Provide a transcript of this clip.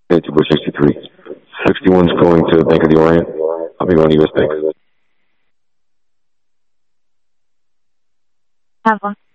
Bush 63. 61's going to Bank of the Orient. I'll be going to U.S. Bank. Have one.